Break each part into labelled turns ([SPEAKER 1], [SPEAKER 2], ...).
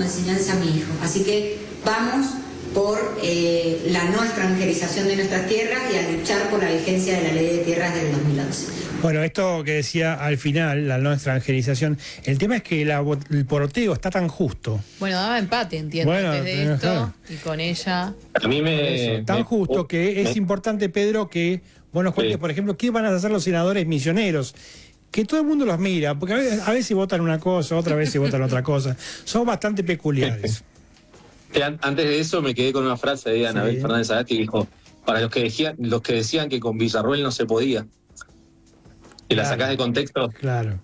[SPEAKER 1] enseñanza a mi hijo. Así que vamos por la no extranjerización de nuestras tierras y a luchar por la vigencia de la Ley de Tierras del 2011.
[SPEAKER 2] Bueno, esto que decía al final, la no extranjerización, el tema es que el poroteo está tan justo.
[SPEAKER 3] Bueno, daba empate, entiendo,
[SPEAKER 2] bueno,
[SPEAKER 3] desde esto,
[SPEAKER 2] claro.
[SPEAKER 3] y con ella.
[SPEAKER 4] A mí
[SPEAKER 2] tan justo que es importante, Pedro, que vos nos cuentes, por ejemplo, qué van a hacer los senadores misioneros. Que todo el mundo los mira, porque a veces votan una cosa, otra vez votan otra cosa. Son bastante peculiares.
[SPEAKER 4] Antes de eso me quedé con una frase de Anabel Fernández Sagasti que dijo, para los que decían que con Villarroel no se podía. Y la sacás de contexto.
[SPEAKER 2] Claro.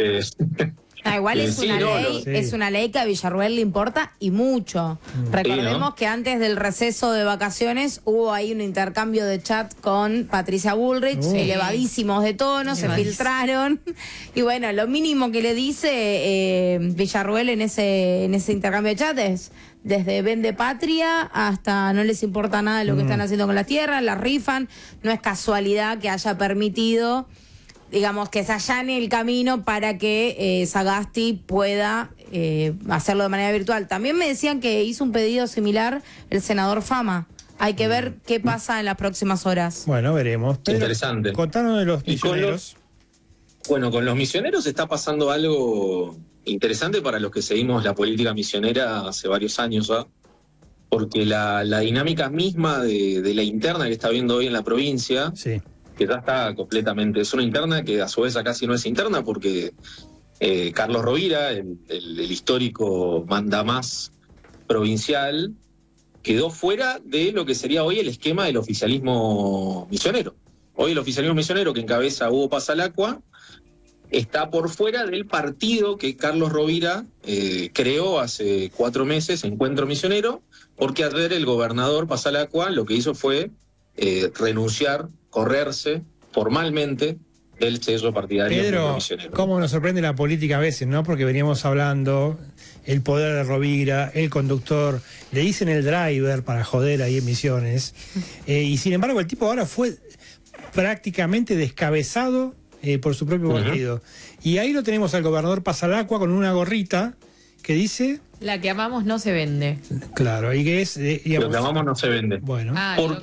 [SPEAKER 5] Igual es una ley, es una ley que a Villarroel le importa y mucho. Recordemos que antes del receso de vacaciones hubo ahí un intercambio de chat con Patricia Bullrich, elevadísimos de tono, se filtraron. Y bueno, lo mínimo que le dice Villarroel en ese intercambio de chat es desde vende patria hasta no les importa nada de lo que están haciendo con la tierra, la rifan. No es casualidad que haya permitido, digamos, que se allane el camino para que Sagasti pueda hacerlo de manera virtual. También me decían que hizo un pedido similar el senador Fama. Hay que ver qué pasa en las próximas horas.
[SPEAKER 2] Bueno, veremos. Pero,
[SPEAKER 4] interesante.
[SPEAKER 2] Contanos de los misioneros.
[SPEAKER 4] Con los misioneros está pasando algo interesante para los que seguimos la política misionera hace varios años ya, porque la dinámica misma de la interna que está viendo hoy en la provincia, que ya está completamente, es una interna que a su vez casi no es interna porque Carlos Rovira, el histórico mandamás provincial, quedó fuera de lo que sería hoy el esquema del oficialismo misionero. Hoy el oficialismo misionero que encabeza Hugo Pasalacqua está por fuera del partido que Carlos Rovira creó hace 4 meses, Encuentro Misionero, porque ayer el gobernador Pasalacqua lo que hizo fue renunciar, correrse formalmente del sello partidario.
[SPEAKER 2] Pedro, cómo nos sorprende la política a veces, ¿no? Porque veníamos hablando, el poder de Rovira, el conductor, le dicen el driver para joder ahí en Misiones, y sin embargo el tipo ahora fue prácticamente descabezado por su propio partido. Y ahí lo tenemos al gobernador Pasalacqua con una gorrita que dice...
[SPEAKER 3] La que amamos no se vende.
[SPEAKER 2] Claro, y que es... digamos,
[SPEAKER 4] lo que amamos no se vende.
[SPEAKER 2] Bueno.
[SPEAKER 4] ¿Por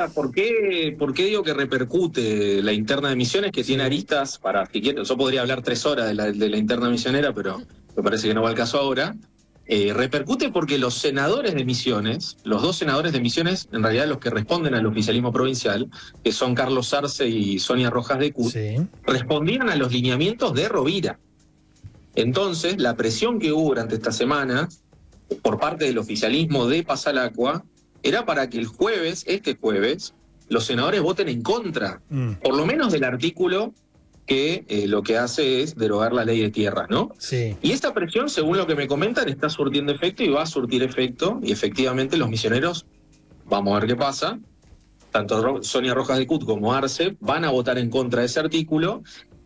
[SPEAKER 4] qué digo que repercute la interna de Misiones, que tiene aristas para... Yo podría hablar 3 horas de la interna misionera, pero me parece que no va al caso ahora. Repercute porque los senadores de Misiones, los 2 senadores de Misiones, en realidad los que responden al oficialismo provincial, que son Carlos Arce y Sonia Rojas de Cut, respondían a los lineamientos de Rovira. Entonces, la presión que hubo durante esta semana por parte del oficialismo de Pasalacqua era para que este jueves, los senadores voten en contra, por lo menos del artículo que lo que hace es derogar la ley de tierras, ¿no?
[SPEAKER 2] Sí.
[SPEAKER 4] Y esta presión, según lo que me comentan, está surtiendo efecto y va a surtir efecto, y efectivamente los misioneros, vamos a ver qué pasa, tanto Sonia Rojas de Cut como Arce van a votar en contra de ese artículo,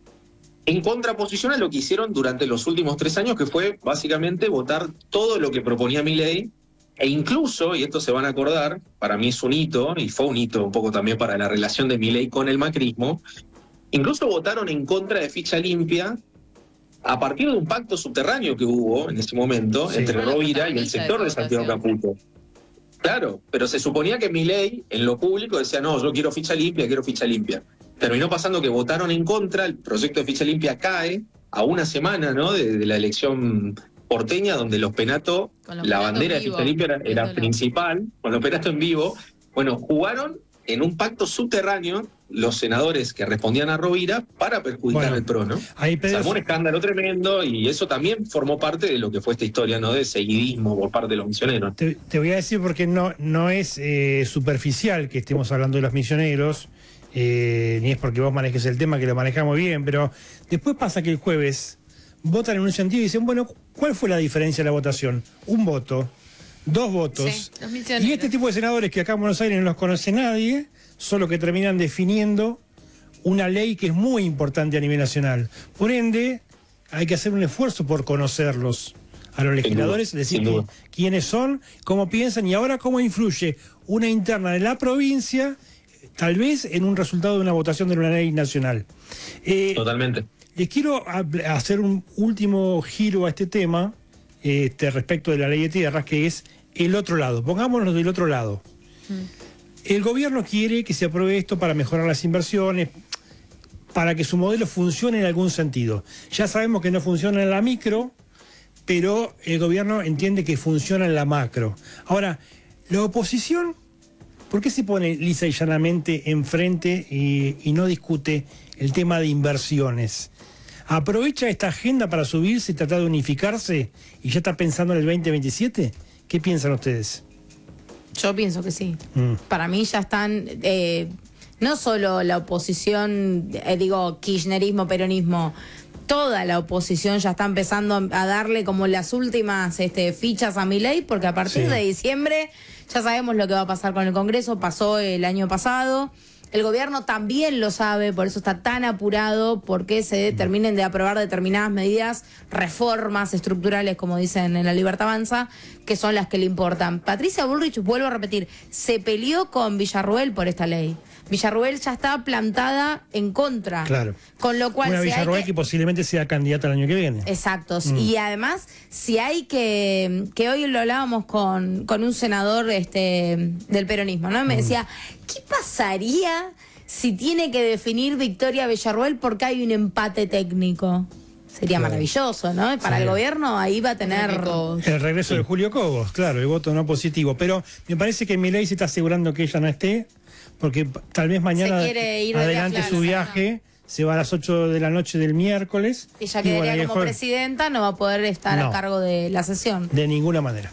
[SPEAKER 4] en contraposición a lo que hicieron durante los últimos 3 años, que fue básicamente votar todo lo que proponía Milei, e incluso, y esto se van a acordar, para mí es un hito, y fue un hito un poco también para la relación de Milei con el macrismo, incluso votaron en contra de ficha limpia a partir de un pacto subterráneo que hubo en ese momento entre Rovira y el sector de Santiago Caputo. Claro, pero se suponía que Milei en lo público decía, no, yo quiero ficha limpia, quiero ficha limpia. Terminó pasando que votaron en contra, el proyecto de ficha limpia cae a una semana, ¿no?, de la elección porteña, donde los penatos, la bandera de ficha limpia era principal, con los penatos en vivo. Bueno, jugaron en un pacto subterráneo los senadores que respondían a Rovira para perjudicar al PRO, ¿no? Se armó un escándalo tremendo y eso también formó parte de lo que fue esta historia, ¿no?, de seguidismo por parte de los misioneros.
[SPEAKER 2] Te voy a decir porque no es superficial que estemos hablando de los misioneros, ni es porque vos manejes el tema, que lo manejamos bien, pero después pasa que el jueves votan en un sentido y dicen, bueno, ¿cuál fue la diferencia de la votación? 1 voto, 2 votos. Sí, y este tipo de senadores que acá en Buenos Aires no los conoce nadie, son los que terminan definiendo una ley que es muy importante a nivel nacional. Por ende, hay que hacer un esfuerzo por conocerlos a los legisladores, decir quiénes son, cómo piensan y ahora cómo influye una interna de la provincia, tal vez en un resultado de una votación de una ley nacional.
[SPEAKER 4] Totalmente.
[SPEAKER 2] Les quiero hacer un último giro a este tema, respecto de la ley de tierras, que es el otro lado. Pongámonos del otro lado. El gobierno quiere que se apruebe esto para mejorar las inversiones, para que su modelo funcione en algún sentido. Ya sabemos que no funciona en la micro, pero el gobierno entiende que funciona en la macro. Ahora, la oposición, ¿por qué se pone lisa y llanamente enfrente y no discute el tema de inversiones? ¿Aprovecha esta agenda para subirse y tratar de unificarse y ya está pensando en el 2027? ¿Qué piensan ustedes?
[SPEAKER 5] Yo pienso que sí. Para mí ya están, no solo la oposición, kirchnerismo, peronismo, toda la oposición ya está empezando a darle como las últimas fichas a Milei, porque a partir de diciembre ya sabemos lo que va a pasar con el Congreso. Pasó el año pasado. El gobierno también lo sabe, por eso está tan apurado, porque se terminen de aprobar determinadas medidas, reformas estructurales, como dicen en La Libertad Avanza, que son las que le importan. Patricia Bullrich, vuelvo a repetir, se peleó con Villarruel por esta ley. Villarruel ya está plantada en contra.
[SPEAKER 2] Claro.
[SPEAKER 5] Con lo cual,
[SPEAKER 2] una Villarruel que posiblemente sea candidata el año que viene.
[SPEAKER 5] Exacto. Y además, si hay que hoy lo hablábamos con un senador del peronismo, ¿no? Me decía, ¿qué pasaría si tiene que definir Victoria Villarruel porque hay un empate técnico? Sería maravilloso, ¿no? Para el gobierno ahí va a tener...
[SPEAKER 2] El regreso de Julio Cobos, claro, el voto no positivo. Pero me parece que Milei se está asegurando que ella no esté, porque tal vez mañana adelante su viaje, se va a las 8 de la noche del miércoles.
[SPEAKER 5] Ella quedaría como presidenta, no va a poder estar a cargo de la sesión.
[SPEAKER 2] De ninguna manera.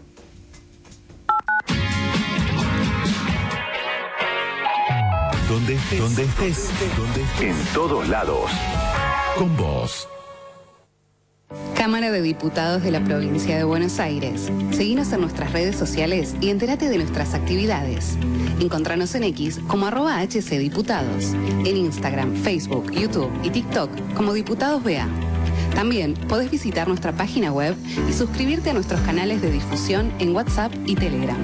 [SPEAKER 6] Donde estés, en todos lados. Con vos.
[SPEAKER 7] Cámara de Diputados de la Provincia de Buenos Aires. Seguinos en nuestras redes sociales y entérate de nuestras actividades. Encontranos en X como @HCDiputados. En Instagram, Facebook, YouTube y TikTok como Diputados BA. También podés visitar nuestra página web y suscribirte a nuestros canales de difusión en WhatsApp y Telegram.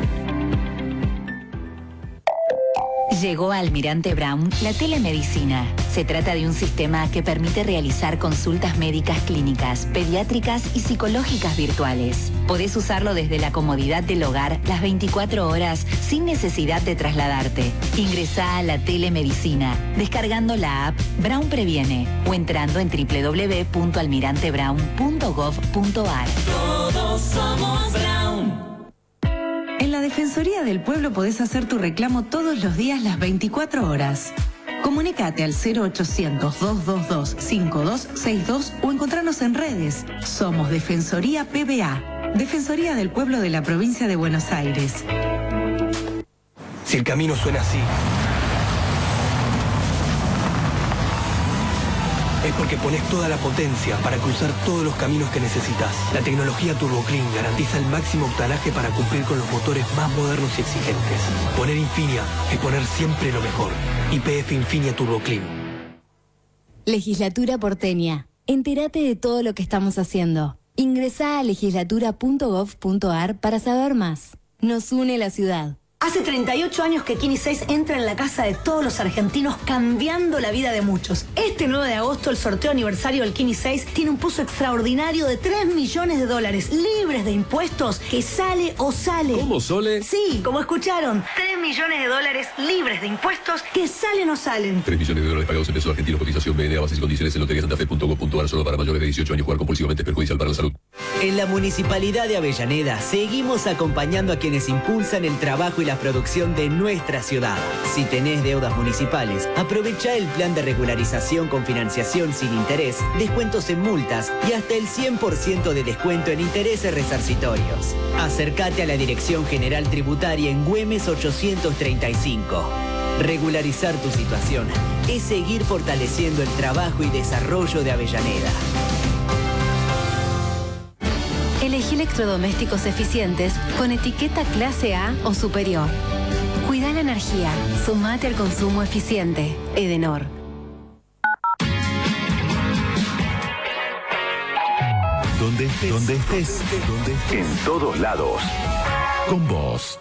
[SPEAKER 8] Llegó a Almirante Brown la telemedicina. Se trata de un sistema que permite realizar consultas médicas clínicas, pediátricas y psicológicas virtuales. Podés usarlo desde la comodidad del hogar las 24 horas sin necesidad de trasladarte. Ingresá a la telemedicina descargando la app Brown Previene o entrando en www.almirantebrown.gov.ar.
[SPEAKER 9] Todos somos Brown.
[SPEAKER 10] En la Defensoría del Pueblo podés hacer tu reclamo todos los días las 24 horas. Comunicate al 0800-222-5262 o encontrarnos en redes. Somos Defensoría PBA, Defensoría del Pueblo de la Provincia de Buenos Aires.
[SPEAKER 11] Si el camino suena así, es porque pones toda la potencia para cruzar todos los caminos que necesitas. La tecnología TurboClean garantiza el máximo octanaje para cumplir con los motores más modernos y exigentes. Poner Infinia es poner siempre lo mejor. YPF Infinia TurboClean.
[SPEAKER 12] Legislatura porteña. Entérate de todo lo que estamos haciendo. Ingresá a legislatura.gov.ar para saber más. Nos une la ciudad.
[SPEAKER 13] Hace 38 años que Kini 6 entra en la casa de todos los argentinos, cambiando la vida de muchos. Este 9 de agosto, el sorteo aniversario del Kini 6 tiene un pozo extraordinario de $3 millones, libres de impuestos, que sale o sale.
[SPEAKER 6] ¿Cómo, Sole?
[SPEAKER 13] Sí, como escucharon, $3 millones, libres de impuestos, que salen o salen.
[SPEAKER 6] $3 millones pagados en pesos argentinos, cotización BNA, bases y condiciones en loteriasantafe.gov.ar, solo para mayores de 18 años. Jugar compulsivamente es perjudicial para la salud.
[SPEAKER 14] En la Municipalidad de Avellaneda seguimos acompañando a quienes impulsan el trabajo y la producción de nuestra ciudad. Si tenés deudas municipales, aprovecha el plan de regularización con financiación sin interés, descuentos en multas y hasta el 100% de descuento en intereses resarcitorios. Acércate a la Dirección General Tributaria en Güemes 835. Regularizar tu situación es seguir fortaleciendo el trabajo y desarrollo de Avellaneda.
[SPEAKER 12] Elegí electrodomésticos eficientes con etiqueta clase A o superior. Cuida la energía. Sumate al consumo eficiente. Edenor.
[SPEAKER 6] Donde estés, en todos lados. Con vos.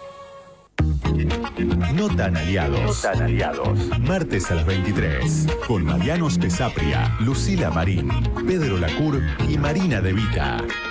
[SPEAKER 6] No tan aliados. Martes a las 23. Con Mariano Spezapria, Lucila Marín, Pedro Lacur y Marina De Vita.